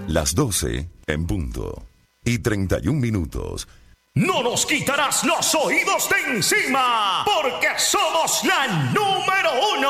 Las 12 en punto. Y 31 minutos. No nos quitarás los oídos de encima, porque somos la número 1.